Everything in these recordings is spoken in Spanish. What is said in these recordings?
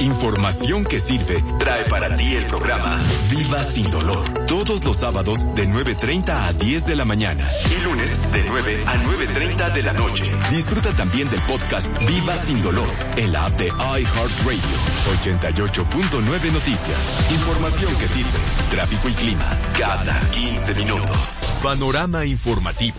Información que sirve trae para ti el programa Viva Sin Dolor. Todos los sábados de 9:30 a 10 de la mañana y lunes de 9 a 9:30 de la noche. Disfruta también del podcast Viva Sin Dolor en la app de iHeartRadio. 88.9 Noticias. Información que sirve. Tráfico y clima cada 15 minutos. Panorama informativo.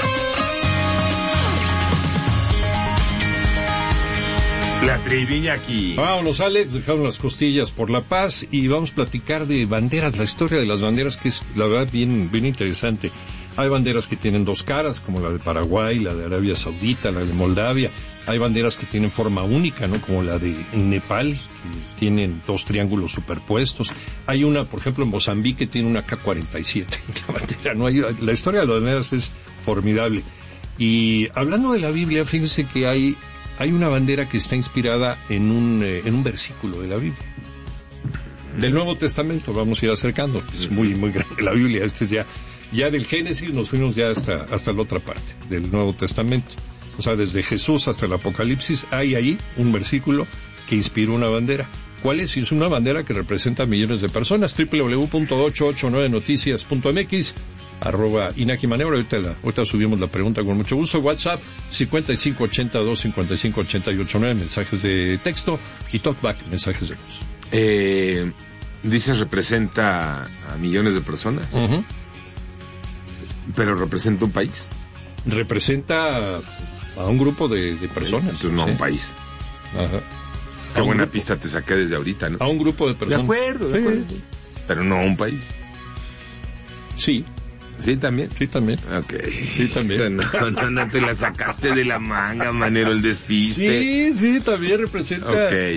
La trivia aquí. Vámonos, Alex, dejamos las costillas por la paz y vamos a platicar de banderas, la historia de las banderas, que es, la verdad, bien interesante. Hay banderas que tienen dos caras, como la de Paraguay, la de Arabia Saudita, la de Moldavia. Hay banderas que tienen forma única, ¿no? Como la de Nepal, que tienen dos triángulos superpuestos. Hay una, por ejemplo, en Mozambique, tiene una K-47. La bandera, ¿no? La historia de las banderas es formidable. Y hablando de la Biblia, fíjense que hay una bandera que está inspirada en un versículo de la Biblia. Del Nuevo Testamento, vamos a ir acercando. Es muy, muy grande la Biblia. Este es ya del Génesis, nos fuimos ya hasta la otra parte del Nuevo Testamento. O sea, desde Jesús hasta el Apocalipsis, hay ahí un versículo que inspiró una bandera. ¿Cuál es? Es una bandera que representa a millones de personas. www.889noticias.mx @Inaki Manero. Ahorita subimos la pregunta con mucho gusto. WhatsApp 5582-558889, mensajes de texto, y Talkback, mensajes de voz. Dices representa a millones de personas. Uh-huh. Pero representa un país. Representa a un grupo de personas. Entonces no a un país. Ajá. Qué buena pista te saqué desde ahorita, ¿no? A un grupo de personas. De acuerdo. Pero no a un país. Sí. ¿Sí también? Sí también. Ok. Sí también. No te la sacaste de la manga, Manero, el despiste. Sí, también representa. Okay.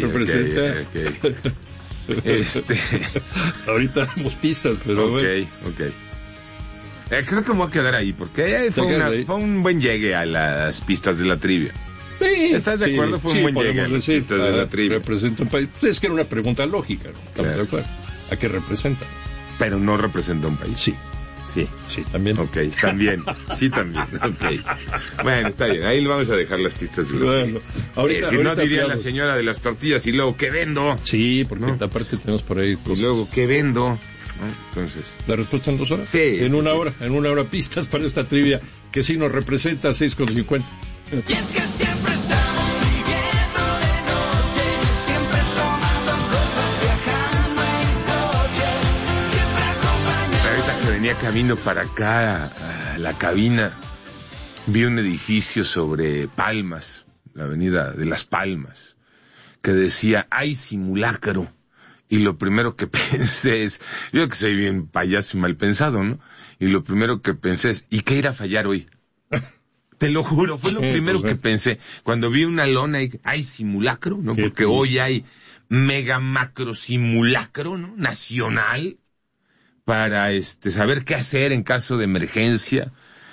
Ahorita damos pistas, pero bueno. Creo que me voy a quedar ahí, porque fue un buen llegue a las pistas de la trivia. Sí, ¿estás de acuerdo? Fue un buen llegue a las pistas de la trivia. Representa un país. Es que era una pregunta lógica, ¿no? Estamos de acuerdo. ¿A qué representa? Pero no representa un país. Sí, también. Ok, también. Sí, también. Ok. Bueno, está bien. Ahí le vamos a dejar las pistas de la trivia. Si no, diría la señora de las tortillas, y luego, ¿qué vendo? Sí, porque aparte tenemos por ahí cosas. Y luego, ¿qué vendo? Entonces, la respuesta en 2 horas. Sí. En una hora pistas para esta trivia que sí nos representa 6:50. Y es que siempre estamos viviendo de noche, siempre tomando cosas, viajando en coche, siempre acompañados. Ahorita que venía camino para acá a la cabina, vi un edificio sobre Palmas, la avenida de Las Palmas, que decía, hay simulacro. Y lo primero que pensé es, yo que soy bien payaso y mal pensado, ¿no? Y lo primero que pensé es, ¿y qué irá a fallar hoy? Te lo juro, fue lo primero que pensé. Cuando vi una lona y hay simulacro, ¿no? Porque hoy hay mega macro simulacro, ¿no? Nacional, para saber qué hacer en caso de emergencia.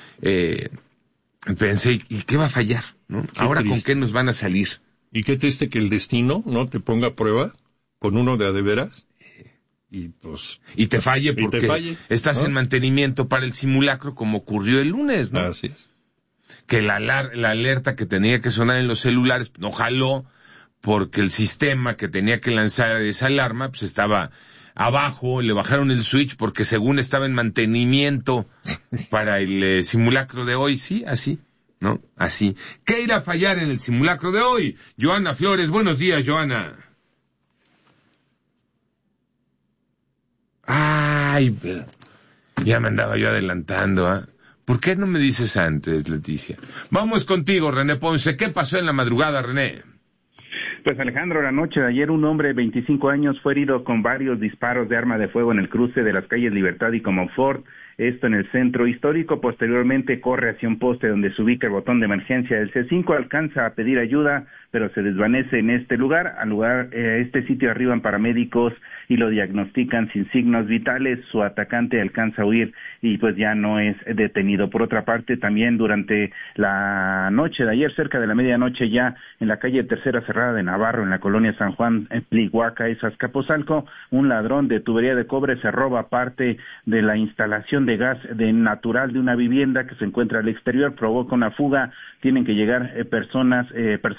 Pensé, ¿y qué va a fallar? ¿No? Ahora, triste. ¿Con qué nos van a salir? Y qué triste que el destino, ¿no? Te ponga a prueba con uno de a de veras, y te falle porque estás en mantenimiento para el simulacro, como ocurrió el lunes, ¿no? Así es. Que la alerta que tenía que sonar en los celulares no jaló, porque el sistema que tenía que lanzar esa alarma pues estaba abajo, le bajaron el switch porque según estaba en mantenimiento para el simulacro de hoy. Sí, así, ¿no? Así. ¿Qué irá a fallar en el simulacro de hoy? Joana Flores, buenos días, Joana. Ay, pero ya me andaba yo adelantando, ¿ah? ¿Por qué no me dices antes, Leticia? Vamos contigo, René Ponce. ¿Qué pasó en la madrugada, René? Pues, Alejandro, la noche de ayer un hombre de 25 años fue herido con varios disparos de arma de fuego en el cruce de las calles Libertad y Comonfort, esto en el centro histórico. Posteriormente corre hacia un poste donde se ubica el botón de emergencia del C5, alcanza a pedir ayuda, pero se desvanece en este lugar. Este sitio arriban paramédicos y lo diagnostican sin signos vitales. Su atacante alcanza a huir y pues ya no es detenido. Por otra parte, también durante la noche de ayer, cerca de la medianoche, ya en la calle Tercera Cerrada de Navarro, en la colonia San Juan, Plihuaca y Azcapotzalco, un ladrón de tubería de cobre se roba parte de la instalación de gas natural de una vivienda que se encuentra al exterior, provoca una fuga. Tienen que llegar personal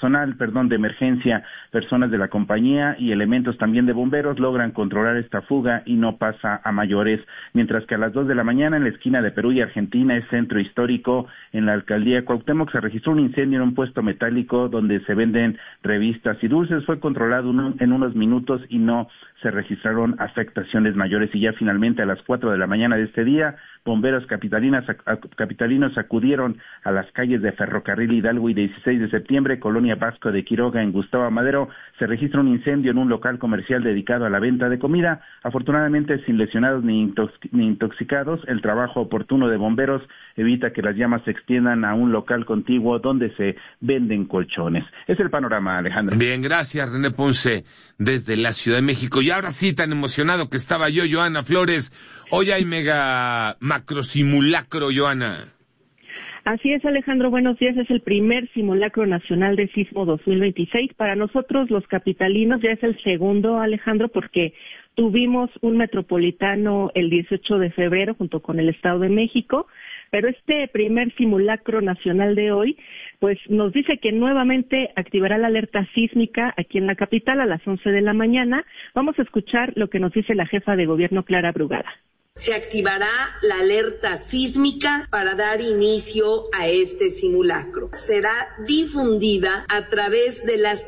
de emergencia. Personas de la compañía y elementos también de bomberos logran controlar esta fuga y no pasa a mayores. Mientras que a las 2 de la mañana en la esquina de Perú y Argentina, es centro histórico, en la alcaldía Cuauhtémoc, se registró un incendio en un puesto metálico donde se venden revistas y dulces. Fue controlado en unos minutos y no se registraron afectaciones mayores. Y ya finalmente a las 4 de la mañana de este día, bomberos capitalinos acudieron a las calles de Ferrocarril Hidalgo y 16 de septiembre, Colonia Vasco de Quiroga, en Gustavo Amadero. Se registra un incendio en un local comercial dedicado a la venta de comida. Afortunadamente, sin lesionados ni intoxicados, el trabajo oportuno de bomberos evita que las llamas se extiendan a un local contiguo donde se venden colchones. Es el panorama, Alejandro. Bien, gracias, René Ponce, desde la Ciudad de México. Y ahora sí, tan emocionado que estaba yo, Joana Flores. Hoy hay mega macro simulacro, Joana. Así es, Alejandro, buenos días. Es el primer simulacro nacional de sismo 2026. Para nosotros, los capitalinos, ya es el segundo, Alejandro, porque tuvimos un metropolitano el 18 de febrero junto con el Estado de México, pero este primer simulacro nacional de hoy, pues nos dice que nuevamente activará la alerta sísmica aquí en la capital a las 11 de la mañana. Vamos a escuchar lo que nos dice la jefa de gobierno, Clara Brugada. Se activará la alerta sísmica para dar inicio a este simulacro. Será difundida a través de las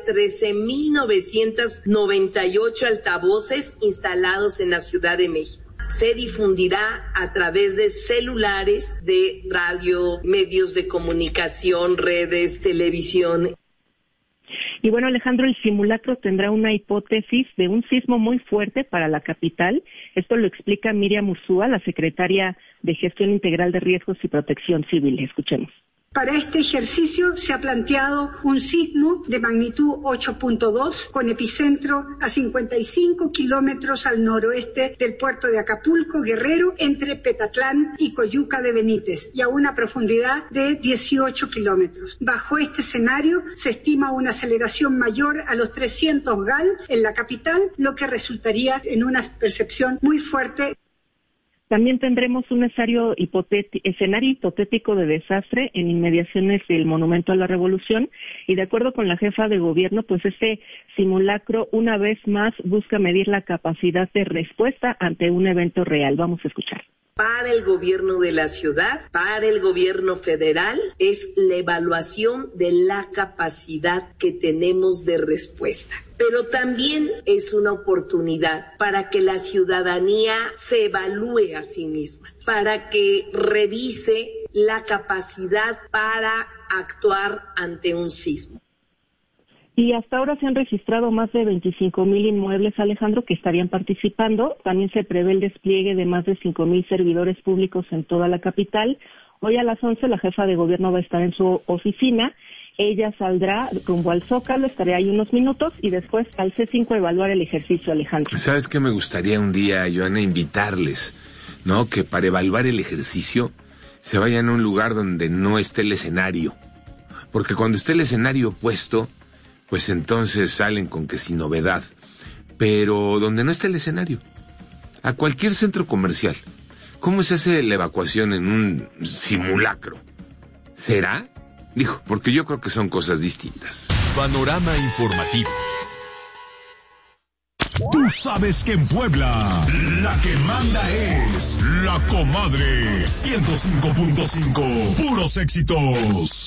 13.998 altavoces instalados en la Ciudad de México. Se difundirá a través de celulares, de radio, medios de comunicación, redes, televisión. Y bueno, Alejandro, el simulacro tendrá una hipótesis de un sismo muy fuerte para la capital. Esto lo explica Miriam Ursúa, la secretaria de Gestión Integral de Riesgos y Protección Civil. Escuchemos. Para este ejercicio se ha planteado un sismo de magnitud 8.2 con epicentro a 55 kilómetros al noroeste del puerto de Acapulco, Guerrero, entre Petatlán y Coyuca de Benítez, y a una profundidad de 18 kilómetros. Bajo este escenario se estima una aceleración mayor a los 300 GAL en la capital, lo que resultaría en una percepción muy fuerte. También tendremos un escenario hipotético de desastre en inmediaciones del Monumento a la Revolución, y de acuerdo con la jefa de gobierno, pues este simulacro una vez más busca medir la capacidad de respuesta ante un evento real. Vamos a escuchar. Para el gobierno de la ciudad, para el gobierno federal, es la evaluación de la capacidad que tenemos de respuesta. Pero también es una oportunidad para que la ciudadanía se evalúe a sí misma, para que revise la capacidad para actuar ante un sismo. Y hasta ahora se han registrado más de 25,000 inmuebles, Alejandro, que estarían participando. También se prevé el despliegue de más de 5,000 servidores públicos en toda la capital. Hoy a las 11 la jefa de gobierno va a estar en su oficina. Ella saldrá rumbo al Zócalo, estará ahí unos minutos y después al C5 a evaluar el ejercicio, Alejandro. ¿Sabes qué me gustaría un día, Joana, invitarles, ¿no? Que para evaluar el ejercicio se vayan a un lugar donde no esté el escenario. Porque cuando esté el escenario puesto, pues entonces salen con que sin novedad. Pero donde no esté el escenario, a cualquier centro comercial, ¿cómo se hace la evacuación en un simulacro? ¿Será? Dijo, porque yo creo que son cosas distintas. Panorama informativo. Tú sabes que en Puebla la que manda es La Comadre 105.5. Puros éxitos.